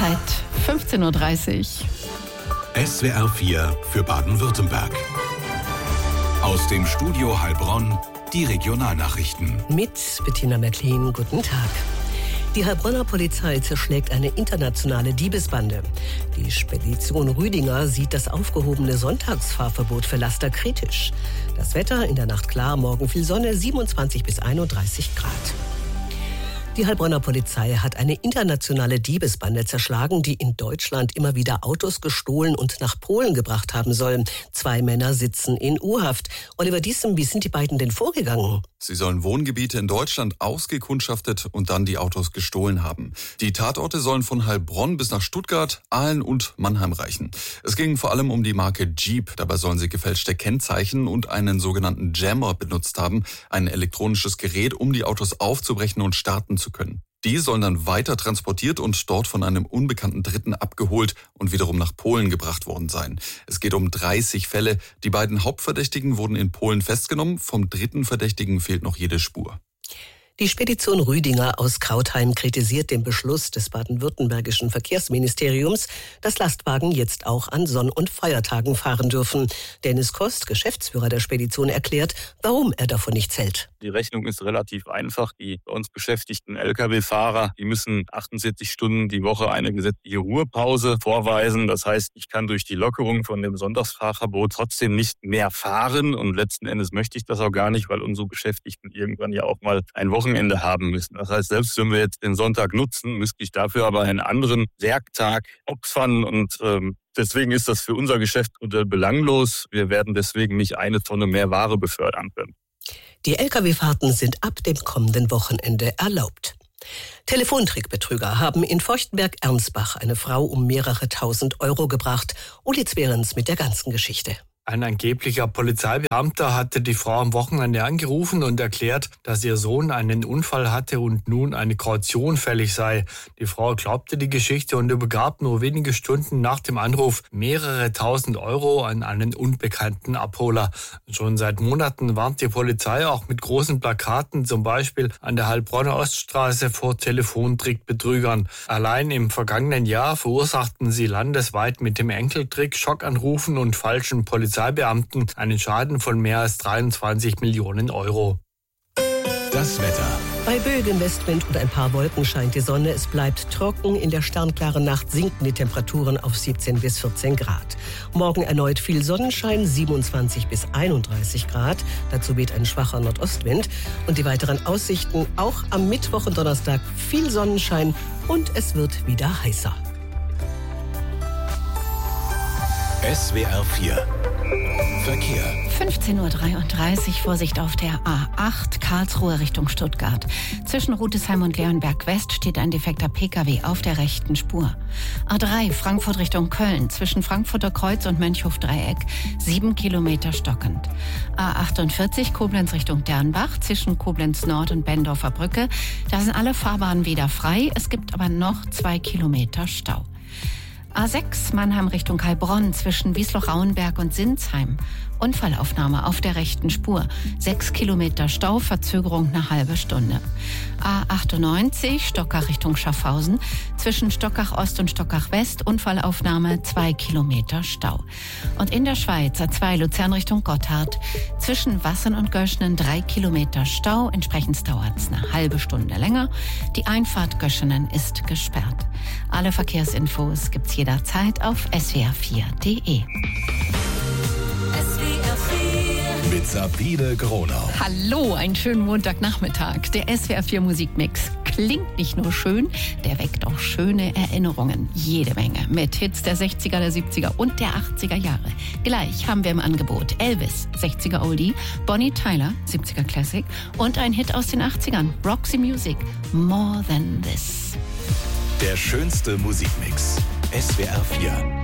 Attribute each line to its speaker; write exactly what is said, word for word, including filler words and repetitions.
Speaker 1: Uhrzeit fünfzehn Uhr dreißig.
Speaker 2: S W R vier für Baden-Württemberg. Aus dem Studio Heilbronn die Regionalnachrichten.
Speaker 3: Mit Bettina Merklin, guten Tag. Die Heilbronner Polizei zerschlägt eine internationale Diebesbande. Die Spedition Rüdinger sieht das aufgehobene Sonntagsfahrverbot für Laster kritisch. Das Wetter in der Nacht klar, morgen viel Sonne, siebenundzwanzig bis einunddreißig Grad. Die Heilbronner Polizei hat eine internationale Diebesbande zerschlagen, die in Deutschland immer wieder Autos gestohlen und nach Polen gebracht haben soll. Zwei Männer sitzen in U-Haft. Oliver Diesem, wie sind die beiden denn vorgegangen?
Speaker 4: Sie sollen Wohngebiete in Deutschland ausgekundschaftet und dann die Autos gestohlen haben. Die Tatorte sollen von Heilbronn bis nach Stuttgart, Aalen und Mannheim reichen. Es ging vor allem um die Marke Jeep. Dabei sollen sie gefälschte Kennzeichen und einen sogenannten Jammer benutzt haben, ein elektronisches Gerät, um die Autos aufzubrechen und starten zu können. Die sollen dann weiter transportiert und dort von einem unbekannten Dritten abgeholt und wiederum nach Polen gebracht worden sein. Es geht um dreißig Fälle. Die beiden Hauptverdächtigen wurden in Polen festgenommen. Vom dritten Verdächtigen fehlt noch jede Spur.
Speaker 3: Die Spedition Rüdinger aus Krautheim kritisiert den Beschluss des baden-württembergischen Verkehrsministeriums, dass Lastwagen jetzt auch an Sonn- und Feiertagen fahren dürfen. Dennis Kost, Geschäftsführer der Spedition, erklärt, warum er davon nichts hält.
Speaker 5: Die Rechnung ist relativ einfach. Die bei uns beschäftigten L K W-Fahrer, die müssen achtundsiebzig Stunden die Woche eine gesetzliche Ruhepause vorweisen. Das heißt, ich kann durch die Lockerung von dem Sonntagsfahrverbot trotzdem nicht mehr fahren. Und letzten Endes möchte ich das auch gar nicht, weil unsere Beschäftigten irgendwann ja auch mal ein Wochenende haben müssen. Das heißt, selbst wenn wir jetzt den Sonntag nutzen, müsste ich dafür aber einen anderen Werktag opfern. Und ähm, deswegen ist das für unser Geschäftsmodell belanglos. Wir werden deswegen nicht eine Tonne mehr Ware befördern können.
Speaker 3: Die L K W-Fahrten sind ab dem kommenden Wochenende erlaubt. Telefontrickbetrüger haben in Feuchtenberg-Ernsbach eine Frau um mehrere tausend Euro gebracht. Uli Zwerens mit der ganzen Geschichte.
Speaker 6: Ein angeblicher Polizeibeamter hatte die Frau am Wochenende angerufen und erklärt, dass ihr Sohn einen Unfall hatte und nun eine Kaution fällig sei. Die Frau glaubte die Geschichte und übergab nur wenige Stunden nach dem Anruf mehrere tausend Euro an einen unbekannten Abholer. Schon seit Monaten warnt die Polizei auch mit großen Plakaten, zum Beispiel an der Heilbronner Oststraße, vor Telefontrickbetrügern. Allein im vergangenen Jahr verursachten sie landesweit mit dem Enkeltrick, Schockanrufen und falschen Polizei Polizeibeamten einen Schaden von mehr als dreiundzwanzig Millionen Euro.
Speaker 2: Das Wetter.
Speaker 3: Bei böigem Westwind und ein paar Wolken scheint die Sonne. Es bleibt trocken. In der sternklaren Nacht sinken die Temperaturen auf siebzehn bis vierzehn Grad. Morgen erneut viel Sonnenschein, siebenundzwanzig bis einunddreißig Grad. Dazu weht ein schwacher Nordostwind. Und die weiteren Aussichten auch am Mittwoch und Donnerstag viel Sonnenschein und es wird wieder heißer.
Speaker 2: S W R vier Verkehr.
Speaker 1: fünfzehn Uhr dreiunddreißig, Vorsicht auf der A acht, Karlsruhe Richtung Stuttgart. Zwischen Rudesheim und Leonberg West steht ein defekter P K W auf der rechten Spur. A drei, Frankfurt Richtung Köln, zwischen Frankfurter Kreuz und Mönchhof-Dreieck, sieben Kilometer stockend. A achtundvierzig, Koblenz Richtung Dernbach, zwischen Koblenz Nord und Bendorfer Brücke. Da sind alle Fahrbahnen wieder frei, es gibt aber noch zwei Kilometer Stau. A sechs, Mannheim Richtung Heilbronn, zwischen Wiesloch-Rauenberg und Sinsheim. Unfallaufnahme auf der rechten Spur. Sechs Kilometer Stau, Verzögerung eine halbe Stunde. A achtundneunzig, Stockach Richtung Schaffhausen. Zwischen Stockach Ost und Stockach West, Unfallaufnahme, zwei Kilometer Stau. Und in der Schweiz, A zwei, Luzern Richtung Gotthard. Zwischen Wassern und Göschenen, drei Kilometer Stau. Entsprechend dauert es eine halbe Stunde länger. Die Einfahrt Göschenen ist gesperrt. Alle Verkehrsinfos gibt's jederzeit auf s w r vier punkt d e.
Speaker 2: Mit Sabine Gronau.
Speaker 1: Hallo, einen schönen Montagnachmittag. Der S W R vier Musikmix klingt nicht nur schön, der weckt auch schöne Erinnerungen. Jede Menge mit Hits der sechziger, der siebziger und der achtziger Jahre. Gleich haben wir im Angebot Elvis, sechziger Oldie, Bonnie Tyler, siebziger Classic und ein Hit aus den achtzigern, Roxy Music, More Than This.
Speaker 2: Der schönste Musikmix. S W R vier.